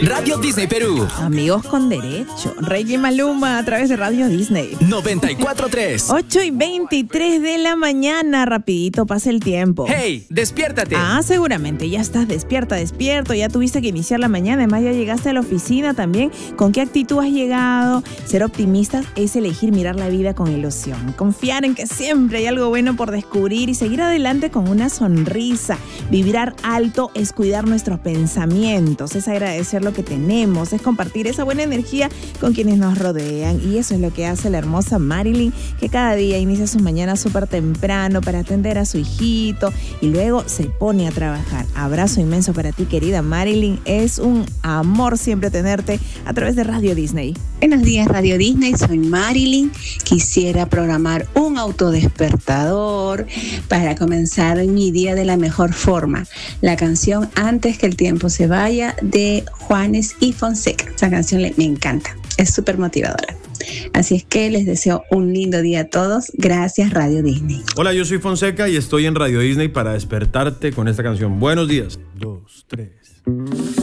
Radio Disney Perú. Amigos con derecho. Reggae Maluma a través de Radio Disney. 94.3. 8:23 de la mañana. Rapidito pasa el tiempo. Hey, despiértate. Seguramente ya estás despierto. Ya tuviste que iniciar la mañana. Además ya llegaste a la oficina también. ¿Con qué actitud has llegado? Ser optimistas es elegir mirar la vida con ilusión. Confiar en que siempre hay algo bueno por descubrir y seguir adelante con una sonrisa. Vibrar alto es cuidar nuestros pensamientos. Es agradecer lo que tenemos. Es compartir esa buena energía con quienes nos rodean. Y eso es lo que hace la hermosa Marilyn, que cada día inicia sus mañanas súper temprano para atender a su hijito y luego se pone a trabajar. Abrazo inmenso para ti, querida Marilyn. Es un amor siempre tenerte a través de Radio Disney. Buenos días, Radio Disney. Soy Marilyn. Quisiera programar un autodespertador para comenzar mi día de la mejor forma. La canción Antes que el tiempo se vaya de Juanes y Fonseca. Esa canción me encanta. Es súper motivadora. Así es que les deseo un lindo día a todos. Gracias, Radio Disney. Hola, yo soy Fonseca y estoy en Radio Disney para despertarte con esta canción. Buenos días. 2, 3.